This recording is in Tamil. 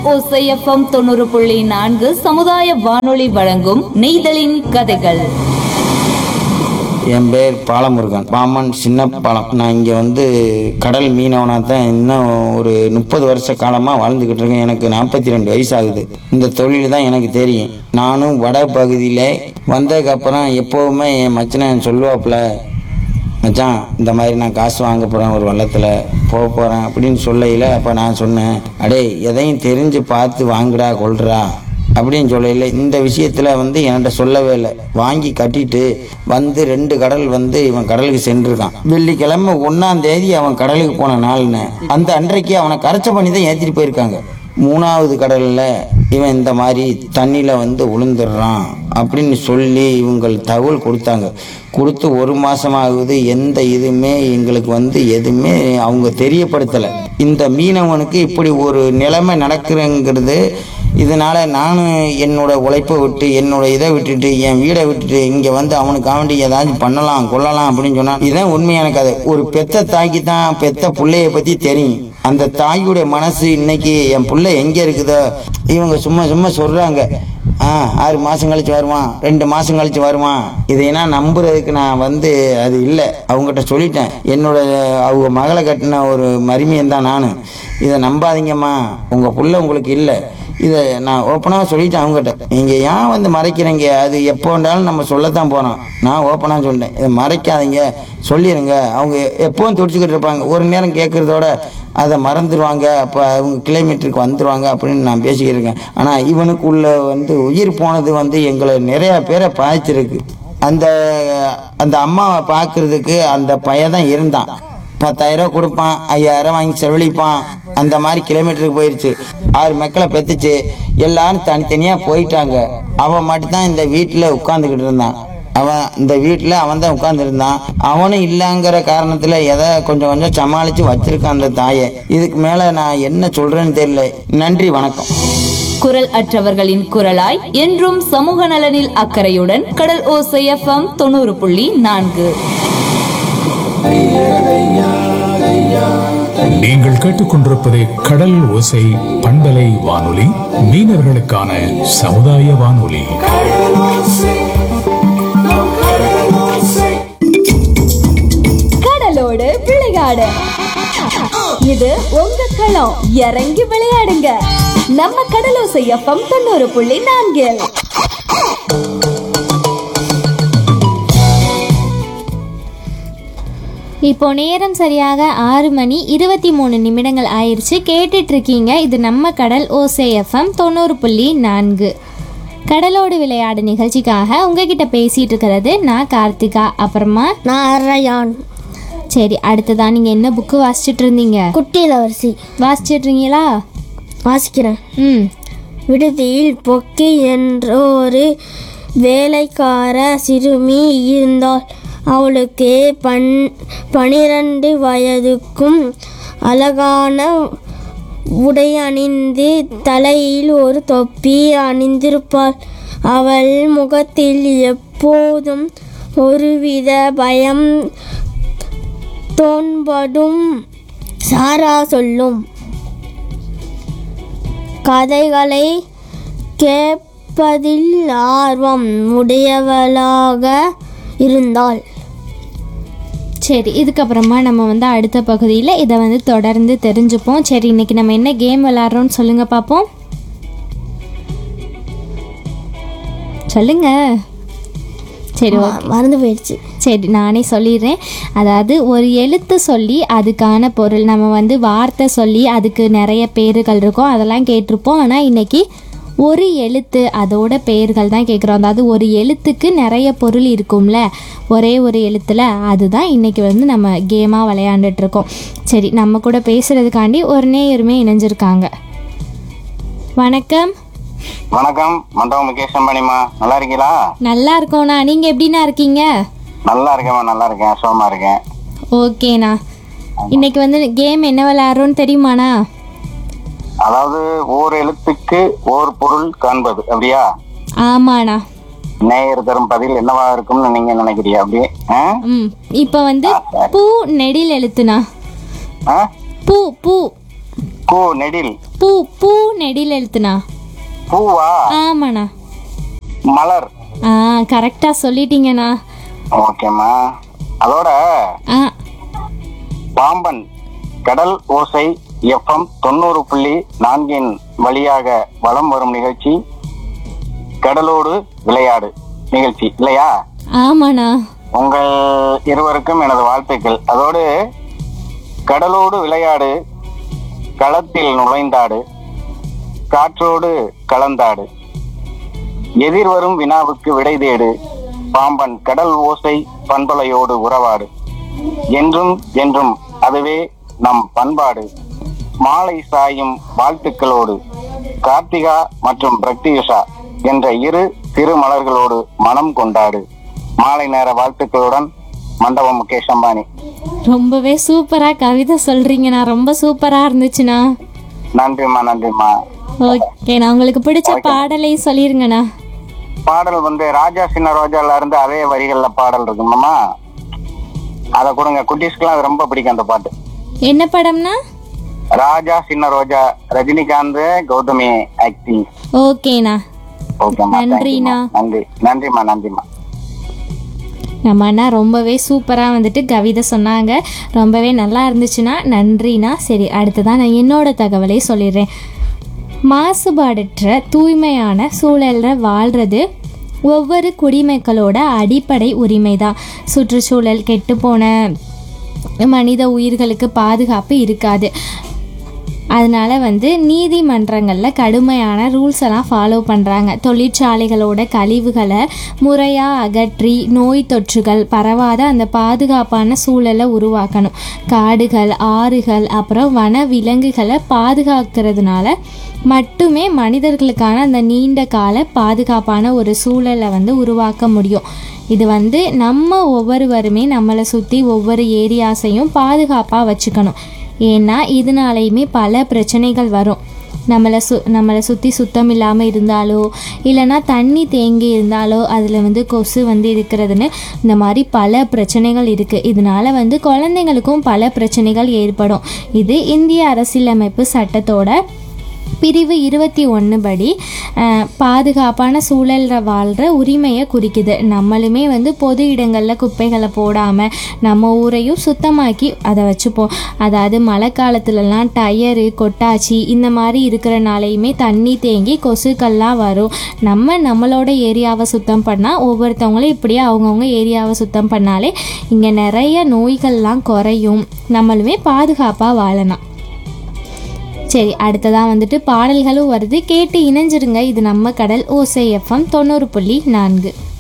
ஓசை எஃப்எம் 90.4 சமுதாய வானொலி வழங்கும் நெய்தலின் கதைகள். என் பேர் பாலமுருகன், பாமன் சின்ன பாலம். நான் இங்கே கடல் மீனவனாக தான் இன்னும் ஒரு 30 வருஷ காலமாக வாழ்ந்துக்கிட்டு இருக்கேன். எனக்கு 42 வயசு ஆகுது. இந்த தொழில் தான் எனக்கு தெரியும். நானும் வட பகுதியில் வந்ததுக்கப்புறம் எப்போவுமே என் மச்சனை சொல்லுவாப்புல, மச்சான் இந்த மாதிரி நான் காசு வாங்க போகிறேன், ஒரு வள்ளத்தில் போக போகிறேன் அப்படின்னு சொல்லையில், அப்போ நான் சொன்னேன், அடே எதையும் தெரிஞ்சு பார்த்து வாங்குடா கொள்றா அப்படின்னு சொல்லையில் இந்த விஷயத்தில் என்கிட்ட சொல்லவே இல்லை. வாங்கி கட்டிட்டு 2 கடல் இவன் கடலுக்கு சென்றிருக்கான். வெள்ளிக்கிழமை 1ஆம் தேதி அவன் கடலுக்கு போன நாள்னு அந்த அன்றைக்கு அவனை கரைச்ச பண்ணி தான் ஏற்றிட்டு போயிருக்காங்க. 3ஆவது கடலில் இவன் இந்த மாதிரி தண்ணியில் விழுந்துடுறான் அப்படின்னு சொல்லி இவங்க தகவல் கொடுத்தாங்க. கொடுத்து 1 மாதமாகுது. எந்த இதுவுமே எங்களுக்கு எதுவுமே அவங்க தெரியப்படுத்தலை. இந்த மீனவனுக்கு இப்படி ஒரு நிலைமை நடக்குறங்கிறது, இதனால் நானும் என்னோட உழைப்பை விட்டு என்னோட இதை விட்டுட்டு என் வீடை விட்டுட்டு இங்கே அவனுக்கு ஆண்டி ஏதாச்சும் பண்ணலாம் கொள்ளலாம் அப்படின்னு சொன்னான். இதுதான் உண்மையான கதை. ஒரு பெத்த தாய்க்கு தான் பெத்த பிள்ளைய பற்றி தெரியும். அந்த தாயுடைய மனசு இன்னைக்கு என் பிள்ளை எங்கே இருக்குதோ, இவங்க சும்மா சும்மா சொல்கிறாங்க, 6 மாதம் கழிச்சு வருவான், 2 மாதம் கழிச்சு வருவான். இதையெல்லாம் நம்புறதுக்கு நான் அது இல்லை. அவங்ககிட்ட சொல்லிட்டேன். அவங்க மகளை கட்டின ஒரு மருமையன் தான் நான். இதை நம்பாதீங்கம்மா, உங்கள் பிள்ளை உங்களுக்கு இல்லை. இதை நான் ஓப்பனாக சொல்லிட்டேன் அவங்ககிட்ட. நீங்கள் ஏன் மறைக்கிறீங்க? அது எப்போ வேண்டாலும் நம்ம சொல்லத்தான் போகிறோம். நான் ஓப்பனாக சொல்லிட்டேன், இதை மறைக்காதீங்க, சொல்லிடுங்க. அவங்க எப்போவும் துடிச்சுக்கிட்டு இருப்பாங்க. ஒரு நேரம் கேட்குறதோட அதை மறந்துடுவாங்க. அப்போ அவங்க கிலோமீட்டருக்கு வந்துடுவாங்க அப்படின்னு நான் பேசிக்கிட்டு இருக்கேன். ஆனால் இவனுக்குள்ள உயிர் போனது எங்களை நிறையா பேரை பாதிச்சிருக்கு. அந்த அம்மாவை பார்க்குறதுக்கு அந்த பையன் தான் இருந்தான். 10,000 கொடுப்பான், 5,000 வாங்கி செலவழிப்பான். அந்த மாதிரி கிலோமீட்டருக்கு போயிடுச்சு. 6 மக்களை பெற்றுச்சு. எல்லாரும் தனித்தனியாக போயிட்டாங்க. அவன் மட்டும்தான் இந்த வீட்டில் உட்காந்துக்கிட்டு இருந்தான். அவன் இந்த வீட்டில் அவன் தான் உட்காந்துருந்தான். அவனும் இல்லைங்கிற காரணத்தில் எதை கொஞ்சம் கொஞ்சம் சமாளித்து வச்சிருக்கான் அந்த தாயை. இதுக்கு மேலே நான் என்ன சொல்கிறேன்னு தெரியல. நன்றி, வணக்கம். குரல் அற்றவர்களின் குரலாய் என்றும் சமூக நலனில் அக்கறையுடன் கடல் ஓசை எஃப்எம் 90.4. நீங்கள் கேட்டுக்கொண்டிருப்பது கடல் ஓசை பண்பலை வானொலி, மீனவர்களுக்கான சமுதாய வானொலி. கடலோடு விளையாடு, இது உங்க களம். இறங்கி விளையாடுங்க. நம்ம கடலோசை எஃப்எம் 90.4. இப்போ நேரம் சரியாக 6:23 ஆயிடுச்சு. கேட்டுட்டு இருக்கீங்க, இது நம்ம கடல் ஓசை எஃப்எம் 90.4. கடலோடு விளையாடு நிகழ்ச்சிக்காக உங்ககிட்ட பேசிட்டு இருக்கிறது நான் கார்த்திகா, அப்புறமா நான் அரையான். சரி, அடுத்ததான் நீங்கள் என்ன புக்கு வாசிச்சுட்டு இருந்தீங்க? குட்டி இளவரசி வாசிச்சிட்றீங்களா? வாசிக்கிறேன். விடுதியில் பொக்கி என்றொரு வேலைக்கார சிறுமி இருந்தாள். அவளுக்கு 12 வயதுக்கும் அழகான உடை அணிந்து தலையில் ஒரு தொப்பி அணிந்திருப்பாள். அவள் முகத்தில் எப்போதும் ஒருவித பயம் தோன்படும். சாரா சொல்லும் கதைகளை கேட்பதில் ஆர்வம் உடையவளாக இருந்தாள். சரி, இதுக்கப்புறமா நம்ம அடுத்த பகுதியில் இதை தொடர்ந்து தெரிஞ்சுப்போம். சரி, இன்னைக்கு நம்ம என்ன கேம் விளாட்றோம்னு சொல்லுங்க பார்ப்போம். சொல்லுங்க. சரி, மறந்து போயிடுச்சு. சரி, நானே சொல்லிடுறேன். அதாவது ஒரு எழுத்து சொல்லி அதுக்கான பொருள், நம்ம வார்த்தை சொல்லி அதுக்கு நிறைய பேர்கள் இருக்கும், அதெல்லாம் கேட்டிருப்போம். ஆனால் இன்னைக்கு ஒரு எழுத்து அதோட பெயர்கள் தான் கேட்குறோம். அதாவது ஒரு எழுத்துக்கு நிறைய பொருள் இருக்கும்ல, ஒரே ஒரு எழுத்தில், அதுதான் இன்றைக்கி நம்ம கேமாக விளையாண்டுட்ருக்கோம். சரி, நம்ம கூட பேசுகிறதுக்காண்டி ஒரு நேயருமே இணைஞ்சிருக்காங்க. வணக்கம். வணக்கம், மண்டபம் முகேஷ் அம்பானிமா. நல்லா இருக்கீங்களா? நல்லா இருக்கோண்ணா, நீங்கள் எப்படிண்ணா இருக்கீங்க? நல்லா இருக்கேம்மா, நல்லா இருக்கேன், சுகமாக இருக்கேன். ஓகேண்ணா, இன்னைக்கு கேம் என்ன விளையாடுறோன்னு தெரியுமாண்ணா? அதாவது ஓர் எழுத்துக்கு ஓர் பொருள் காண்பது, அப்படியா? ஆமாண்ணா. நேயர் தரும் பதில் என்னவா இருக்கும்னு நீங்க நினைக்கிறீங்க? அப்படியே இப்ப பூ நெடில் எழுத்துனா. பூ பூ நெடில். பூ பூ நெடில் எழுத்துனா? பூவா? ஆமாண்ணா. மலர். கரெக்டா சொல்லிட்டீங்கண்ணா. ஓகேம்மா. அதோட பாம்பன் கடல் ஓசை FM 90.4 வழியாக வலம் வரும் நிகழ்ச்சி கடலோடு விளையாடு நிகழ்ச்சி இல்லையா? ஆமாண்ணா. உங்கள் இருவருக்கும் எனது வாழ்த்துக்கள். அதோடு கடலோடு விளையாடு, களத்தில் நுழைந்தாடு, காற்றோடு கலந்தாடு, எதிர்வரும் வினாவுக்கு விடை தேடு, பாம்பன் கடல் ஓசை பண்பலையோடு உறவாடு, என்றும் என்றும் அதுவே நம் பண்பாடு, மாலை சாயும் வாழ்த்துக்களோடு கார்த்திகா மற்றும் பிரக்தியுஷா என்ற இரு திருமலர்களோடு மனம் கொண்டாடு. மாலை நேர வாழ்த்துக்களுடன் மண்டபம் முகேஷ் அம்பானி. ரொம்பவே சூப்பரா கவிதை சொல்றீங்கண்ணா. ரொம்ப சூப்பரா இருந்துச்சுண்ணா. நன்றிம்மா, நன்றிம்மா. ஓகே, நான் உங்களுக்கு பிடிச்ச பாடலை சொல்லிருங்கண்ணா. பாடல் வந்து ராஜா சின்ன ரோஜால இருந்து அதே வரிகள்ல பாடல் இருக்குமாமா, அத கொடுங்க. குட்டீஸ்க்குலாம் அது ரொம்ப பிடிக்கும் அந்த பாட்டு. என்ன படம்னா? ராஜா சின்ன ரோஜா, ரஜினிகாந்த் கௌதமி ஆக்டிங். ஓகேண்ணா. ஓகேம்மா, நன்றிண்ணா. நன்றி. நன்றிம்மா, நன்றிம்மா. நம்ம அண்ணா ரொம்பவே சூப்பராக வந்துட்டு கவிதை சொன்னாங்க. ரொம்பவே நல்லா இருந்துச்சுன்னா நன்றிண்ணா. சரி, அடுத்ததான் நான் என்னோட தகவலை சொல்லிடுறேன். மாசுபாடற்ற தூய்மையான சூழலில் வாழ்கிறது ஒவ்வொரு குடிமக்களோட அடிப்படை உரிமை தான். சுற்றுச்சூழல் கெட்டுப்போன மனித உயிர்களுக்கு பாதுகாப்பு இருக்காது. அதனால் நீதிமன்றங்களில் கடுமையான ரூல்ஸ் எல்லாம் ஃபாலோ பண்ணுறாங்க. தொழிற்சாலைகளோட கழிவுகளை முறையாக அகற்றி நோய் தொற்றுகள் பரவாத அந்த பாதுகாப்பான சூழலை உருவாக்கணும். காடுகள், ஆறுகள், அப்புறம் வன விலங்குகளை பாதுகாக்கிறதுனால மட்டுமே மனிதர்களுக்கான அந்த நீண்ட கால பாதுகாப்பான ஒரு சூழலை உருவாக்க முடியும். இது நம்ம ஒவ்வொருவருமே நம்மளை சுற்றி ஒவ்வொரு ஏரியாஸையும் பாதுகாப்பாக வச்சுக்கணும். ஏன்னா இதனாலையுமே பல பிரச்சனைகள் வரும். நம்மளை சுற்றி சுத்தம் இல்லாமல் இருந்தாலோ இல்லைன்னா தண்ணி தேங்கி இருந்தாலோ அதில் கொசு இருக்கிறதுன்னு இந்த மாதிரி பல பிரச்சனைகள் இருக்குது. இதனால் குழந்தைங்களுக்கும் பல பிரச்சனைகள் ஏற்படும். இது இந்திய அரசியலமைப்பு சட்டத்தோட பிரிவு 21 படி பாதுகாப்பான சூழலில் வாழ்கிற உரிமையை குறிக்குது. நம்மளுமே பொது இடங்களில் குப்பைகளை போடாமல் நம்ம ஊரையும் சுத்தமாக்கி அதை வச்சுப்போம். அதாவது மழை காலத்துலலாம் டயரு, கொட்டாச்சி இந்த மாதிரி இருக்கிறனாலையுமே தண்ணி தேங்கி கொசுக்கள்லாம் வரும். நம்மளோட ஏரியாவை சுத்தம் பண்ணால் ஒவ்வொருத்தவங்களும் இப்படியே அவங்கவுங்க ஏரியாவை சுத்தம் பண்ணாலே இங்கே நிறைய நோய்கள்லாம் குறையும். நம்மளுமே பாதுகாப்பாக வாழலாம். சரி, அடுத்ததாக பாடல்களும் வருது, கேட்டு இணைஞ்சிருங்க. இது நம்ம கடல் ஓசை FM 90.4.